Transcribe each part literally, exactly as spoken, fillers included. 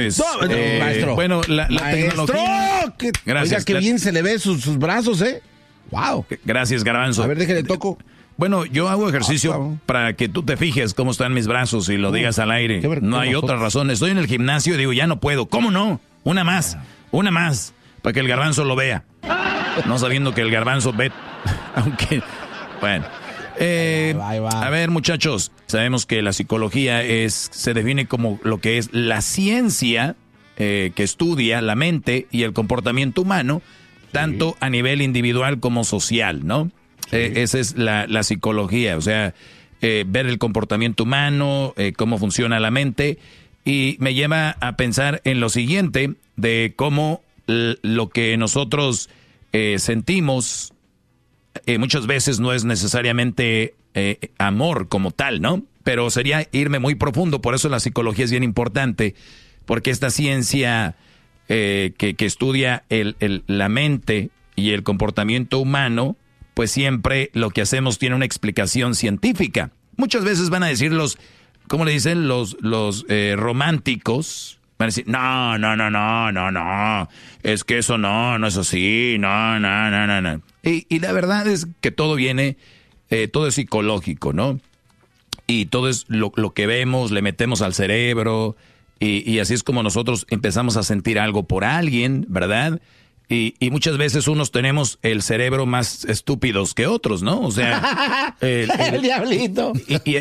pues, no, no, eh, maestro. Bueno, la, la maestro, tecnología... Que, Gracias. Oiga, qué la, bien se le ve sus, sus brazos, ¿eh? Wow. Gracias, Garbanzo. A ver, déjale toco. Bueno, yo hago ejercicio ah, para que tú te fijes cómo están mis brazos y lo uh, digas al aire. Ver, no hay otra razón. Estoy en el gimnasio y digo, ya no puedo. ¿Cómo no? Una más, una más, para que el Garbanzo lo vea. No sabiendo que el Garbanzo ve, aunque, bueno. Eh, ahí va, ahí va. A ver, muchachos, sabemos que la psicología es, se define como lo que es la ciencia eh, que estudia la mente y el comportamiento humano, tanto sí. a nivel individual como social, ¿no? Sí. Eh, esa es la, la psicología, o sea, eh, ver el comportamiento humano, eh, cómo funciona la mente, y me lleva a pensar en lo siguiente, de cómo l- lo que nosotros eh, sentimos eh, muchas veces no es necesariamente eh, amor como tal, ¿no? Pero sería irme muy profundo, por eso la psicología es bien importante, porque esta ciencia eh, que, que estudia el, el, la mente y el comportamiento humano, pues siempre lo que hacemos tiene una explicación científica. Muchas veces van a decir los, ¿cómo le dicen? Los, los eh, románticos. Van a decir, no, no, no, no, no, no. Es que eso no, no es así, no, no, no, no, no. Y, y la verdad es que todo viene, eh, todo es psicológico, ¿no? Y todo es lo, lo que vemos, le metemos al cerebro, y, y así es como nosotros empezamos a sentir algo por alguien, ¿verdad? Y, y muchas veces unos tenemos el cerebro más estúpidos que otros, ¿no? O sea... El, el, el diablito. Y, y, y,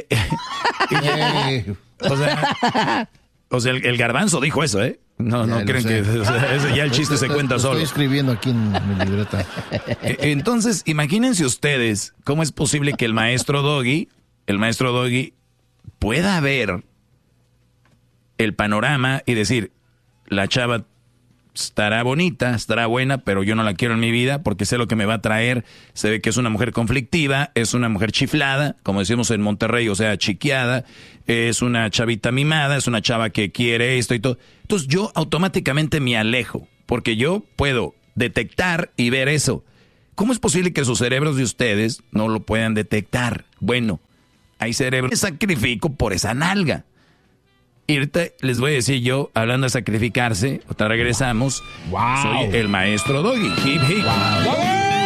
y, o sea, o sea el, el Garbanzo dijo eso, ¿eh? No, ya no creen sé. que... O sea, ese, ya el chiste se cuenta lo solo. Estoy escribiendo aquí en mi libreta. Entonces, imagínense ustedes cómo es posible que el maestro Doggy, el maestro Doggy, pueda ver el panorama y decir, la chava... estará bonita, estará buena, pero yo no la quiero en mi vida porque sé lo que me va a traer. Se ve que es una mujer conflictiva, es una mujer chiflada, como decimos en Monterrey, o sea, chiqueada, es una chavita mimada, es una chava que quiere esto y todo. Entonces yo automáticamente me alejo, porque yo puedo detectar y ver eso. ¿Cómo es posible que sus cerebros de ustedes no lo puedan detectar? Bueno, hay cerebros que sacrifico por esa nalga. Y ahorita les voy a decir yo, hablando de sacrificarse, otra regresamos. Wow. Soy el maestro Doggy. Hip, hip. Wow.